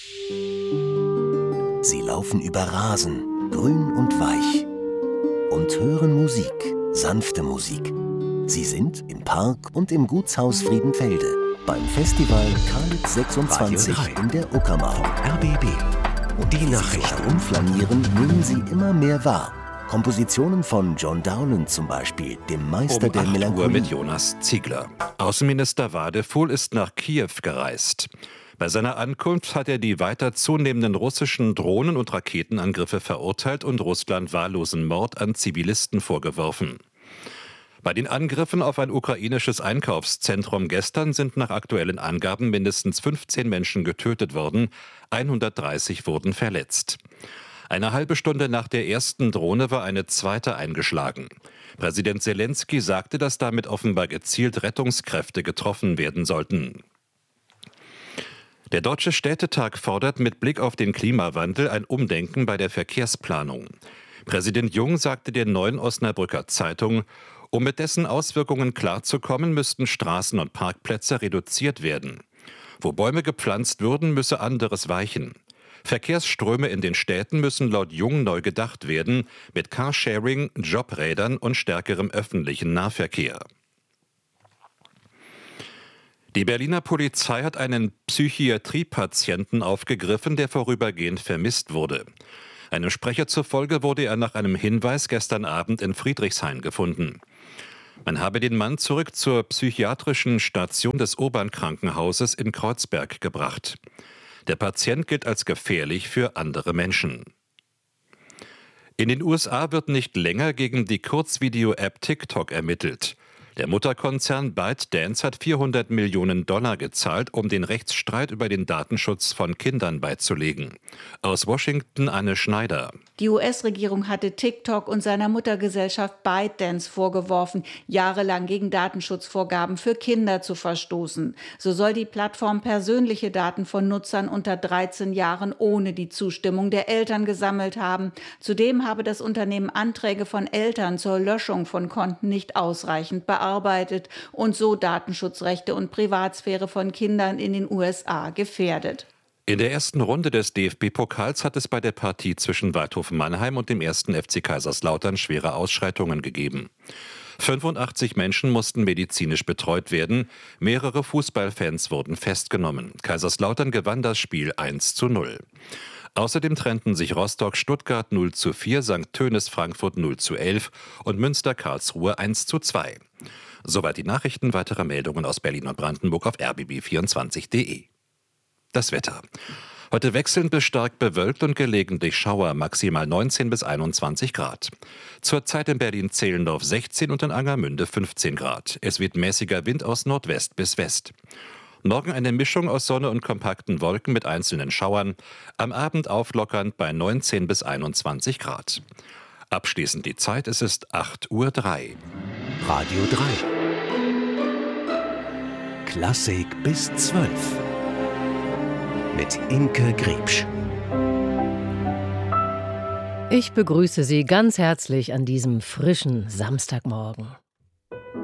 Sie laufen über Rasen, grün und weich, und hören Musik, sanfte Musik. Sie sind im Park und im Gutshaus Friedenfelde beim Festival Kalitz 26 in der Uckermark. RBB. Und die Nachrichten herumflanieren, nehmen sie immer mehr wahr. Kompositionen von John Dowland zum Beispiel, dem Meister der Melancholie. Uhr mit Jonas Ziegler. Außenminister Wadefuhl ist nach Kiew gereist. Bei seiner Ankunft hat er die weiter zunehmenden russischen Drohnen- und Raketenangriffe verurteilt und Russland wahllosen Mord an Zivilisten vorgeworfen. Bei den Angriffen auf ein ukrainisches Einkaufszentrum gestern sind nach aktuellen Angaben mindestens 15 Menschen getötet worden, 130 wurden verletzt. Eine halbe Stunde nach der ersten Drohne war eine zweite eingeschlagen. Präsident Selenskyj sagte, dass damit offenbar gezielt Rettungskräfte getroffen werden sollten. Der Deutsche Städtetag fordert mit Blick auf den Klimawandel ein Umdenken bei der Verkehrsplanung. Präsident Jung sagte der Neuen Osnabrücker Zeitung, um mit dessen Auswirkungen klarzukommen, müssten Straßen und Parkplätze reduziert werden. Wo Bäume gepflanzt würden, müsse anderes weichen. Verkehrsströme in den Städten müssen laut Jung neu gedacht werden, mit Carsharing, Jobrädern und stärkerem öffentlichen Nahverkehr. Die Berliner Polizei hat einen Psychiatriepatienten aufgegriffen, der vorübergehend vermisst wurde. Einem Sprecher zufolge wurde er nach einem Hinweis gestern Abend in Friedrichshain gefunden. Man habe den Mann zurück zur psychiatrischen Station des Urban-Krankenhauses in Kreuzberg gebracht. Der Patient gilt als gefährlich für andere Menschen. In den USA wird nicht länger gegen die Kurzvideo-App TikTok ermittelt. Der Mutterkonzern ByteDance hat $400 Millionen gezahlt, um den Rechtsstreit über den Datenschutz von Kindern beizulegen. Aus Washington Anne Schneider. Die US-Regierung hatte TikTok und seiner Muttergesellschaft ByteDance vorgeworfen, jahrelang gegen Datenschutzvorgaben für Kinder zu verstoßen. So soll die Plattform persönliche Daten von Nutzern unter 13 Jahren ohne die Zustimmung der Eltern gesammelt haben. Zudem habe das Unternehmen Anträge von Eltern zur Löschung von Konten nicht ausreichend bearbeitet und so Datenschutzrechte und Privatsphäre von Kindern in den USA gefährdet. In der ersten Runde des DFB-Pokals hat es bei der Partie zwischen Waldhof Mannheim und dem 1. FC Kaiserslautern schwere Ausschreitungen gegeben. 85 Menschen mussten medizinisch betreut werden, mehrere Fußballfans wurden festgenommen. Kaiserslautern gewann das Spiel 1:0. Außerdem trennten sich Rostock-Stuttgart 0:4, St. Tönis-Frankfurt 0:11 und Münster-Karlsruhe 1:2. Soweit die Nachrichten. Weitere Meldungen aus Berlin und Brandenburg auf rbb24.de. Das Wetter. Heute wechselnd bis stark bewölkt und gelegentlich Schauer, maximal 19 bis 21 Grad. Zurzeit in Berlin-Zehlendorf 16 und in Angermünde 15 Grad. Es weht mäßiger Wind aus Nordwest bis West. Morgen eine Mischung aus Sonne und kompakten Wolken mit einzelnen Schauern. Am Abend auflockernd bei 19 bis 21 Grad. Abschließend die Zeit, es ist 8:03 Uhr. Radio 3. Klassik bis 12. Mit Imke Griebsch. Ich begrüße Sie ganz herzlich an diesem frischen Samstagmorgen.